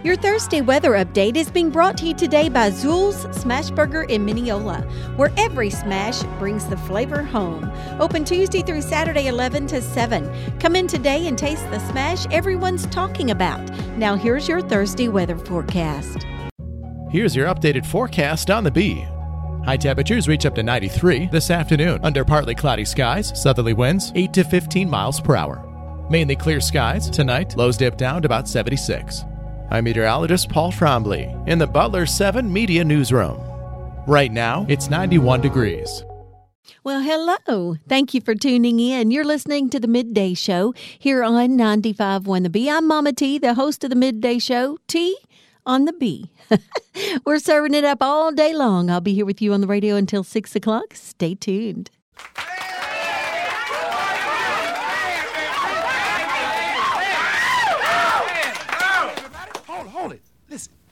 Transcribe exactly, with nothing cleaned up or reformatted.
Your Thursday weather update is being brought to you today by Zool's Smash Burger in Mineola, where every smash brings the flavor home. Open Tuesday through Saturday, eleven to seven. Come in today and taste the smash everyone's talking about. Now here's your Thursday weather forecast. Here's your updated forecast on the Bee. High temperatures reach up to ninety-three this afternoon under partly cloudy skies, southerly winds eight to fifteen miles per hour. Mainly clear skies tonight, lows dip down to about seventy-six. I'm meteorologist Paul Trombley in the Butler seven Media Newsroom. Right now, it's ninety-one degrees. Well, hello. Thank you for tuning in. You're listening to the Midday Show here on ninety-five point one The Bee. I'm Mama T, the host of the Midday Show, T on the Bee. We're serving it up all day long. I'll be here with you on the radio until six o'clock. Stay tuned. Hold, hold it. Listen,